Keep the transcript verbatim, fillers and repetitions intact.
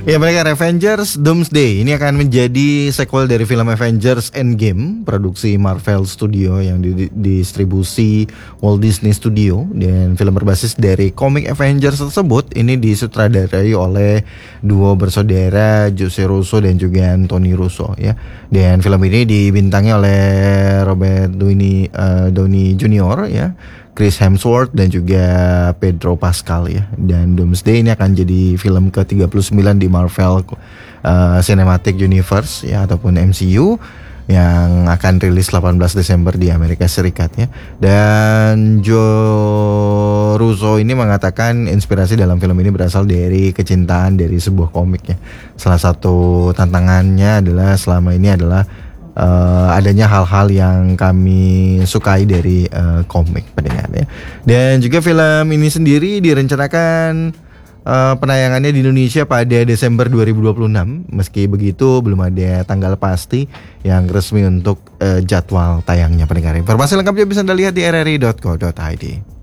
Ya, mereka Avengers Doomsday ini akan menjadi sequel dari film Avengers Endgame, produksi Marvel Studio yang didistribusi Walt Disney Studio, dan film berbasis dari komik Avengers tersebut ini disutradarai oleh duo bersaudara Jose Russo dan juga Anthony Russo ya. Dan film ini dibintangi oleh Robert Downey uh, Downey Junior ya, Chris Hemsworth dan juga Pedro Pascal ya. Dan Doomsday ini akan jadi film ke tiga puluh sembilan di Marvel uh, Cinematic Universe ya, ataupun M C U, yang akan rilis delapan belas Desember di Amerika Serikat ya. Dan Joe Russo ini mengatakan inspirasi dalam film ini berasal dari kecintaan dari sebuah komik ya. Salah satu tantangannya adalah selama ini adalah Uh, adanya hal-hal yang kami sukai dari uh, komik pendengar ya. Dan juga film ini sendiri direncanakan uh, penayangannya di Indonesia pada Desember dua ribu dua puluh enam. Meski begitu belum ada tanggal pasti yang resmi untuk uh, jadwal tayangnya pendengar. Informasi lengkapnya bisa Anda lihat di r r i dot co dot i d.